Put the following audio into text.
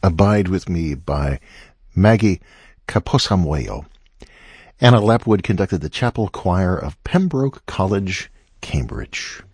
Abide With Me by Maggie Caposamuelo. Anna Lapwood conducted the chapel choir of Pembroke College, Cambridge.